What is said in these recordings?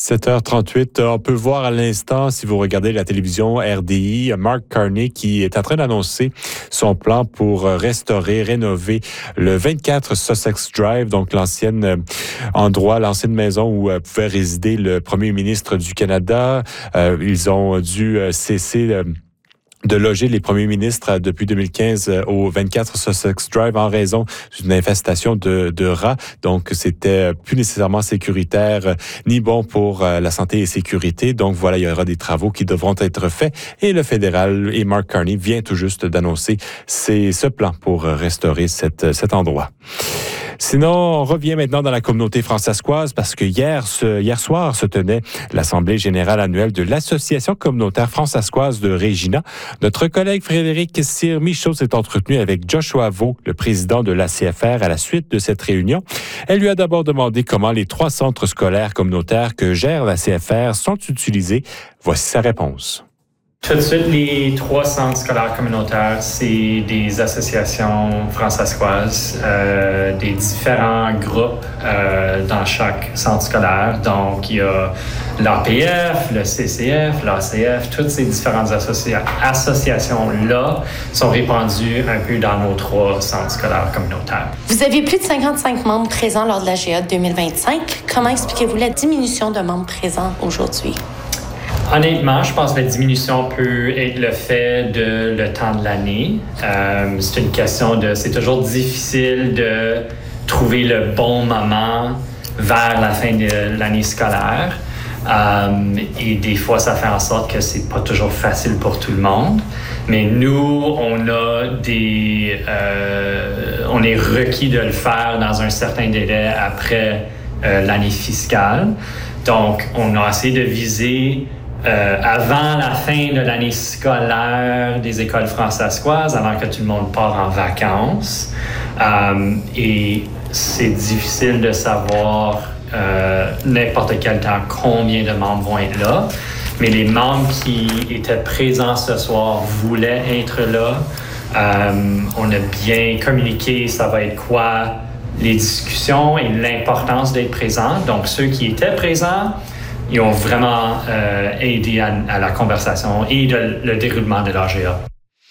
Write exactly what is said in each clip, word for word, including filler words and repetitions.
sept heures trente-huit, on peut voir à l'instant, si vous regardez la télévision R D I, Mark Carney qui est en train d'annoncer son plan pour restaurer, rénover le vingt-quatre Sussex Drive, donc l'ancienne endroit, l'ancienne maison où pouvait résider le premier ministre du Canada. Euh, ils ont dû cesser euh, de loger les premiers ministres depuis deux mille quinze au vingt-quatre Sussex Drive en raison d'une infestation de, de rats. Donc, c'était plus nécessairement sécuritaire ni bon pour la santé et sécurité. Donc, voilà, il y aura des travaux qui devront être faits. Et le fédéral et Mark Carney vient tout juste d'annoncer c'est ce plan pour restaurer cette, cet endroit. Sinon, on revient maintenant dans la communauté francescoise parce que hier, ce, hier soir se tenait l'Assemblée générale annuelle de l'Association communautaire francescoise de Regina. Notre collègue Frédéric Cyr-Michaud s'est entretenu avec Joshua Veau, le président de l'A C F R, à la suite de cette réunion. Elle lui a d'abord demandé comment les trois centres scolaires communautaires que gère l'A C F R sont utilisés. Voici sa réponse. Tout de suite, les trois centres scolaires communautaires, c'est des associations francescoises, euh, des différents groupes euh, dans chaque centre scolaire. Donc, il y a l'A P F, le C C F, l'A C F, toutes ces différentes associa- associations-là sont répandues un peu dans nos trois centres scolaires communautaires. Vous aviez plus de cinquante-cinq membres présents lors de la G A deux mille vingt-cinq. Comment expliquez-vous la diminution de membres présents aujourd'hui? Honnêtement, je pense que la diminution peut être le fait de le temps de l'année. Euh, c'est une question de... C'est toujours difficile de trouver le bon moment vers la fin de l'année scolaire. Euh, et des fois, ça fait en sorte que c'est pas toujours facile pour tout le monde. Mais nous, on a des... Euh, on est requis de le faire dans un certain délai après euh, l'année fiscale. Donc, on a essayé de viser... Euh, avant la fin de l'année scolaire des écoles francescoises, avant que tout le monde part en vacances. Euh, et c'est difficile de savoir euh, n'importe quel temps combien de membres vont être là. Mais les membres qui étaient présents ce soir voulaient être là. Euh, on a bien communiqué, ça va être quoi les discussions et l'importance d'être présent. Donc, ceux qui étaient présents, ils ont vraiment euh, aidé à, à la conversation et de, le déroulement de l'A G A.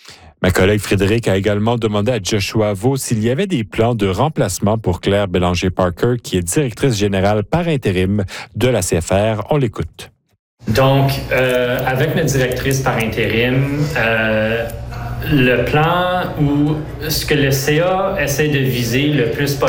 Ma collègue Frédéric a également demandé à Joshua Veau s'il y avait des plans de remplacement pour Claire Bélanger-Parker, qui est directrice générale par intérim de l'A C F R. On l'écoute. Donc, euh, avec notre directrice par intérim, euh, le plan où ce que le C A essaie de viser le plus possible,